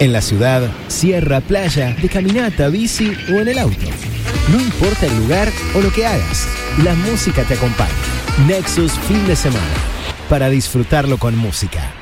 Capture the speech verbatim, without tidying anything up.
En la ciudad, sierra, playa, de caminata, bici o en el auto. No importa el lugar o lo que hagas, la música te acompaña. Nexus Fin de Semana, para disfrutarlo con música.